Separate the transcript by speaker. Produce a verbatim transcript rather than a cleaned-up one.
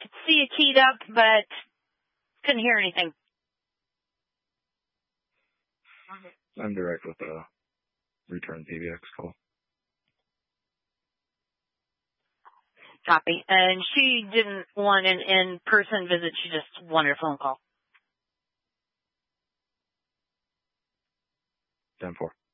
Speaker 1: could see it keyed up, but couldn't hear anything.
Speaker 2: I'm direct with the return P B X call.
Speaker 1: Copy. And she didn't want an in-person visit. She just wanted a phone call.
Speaker 2: ten four.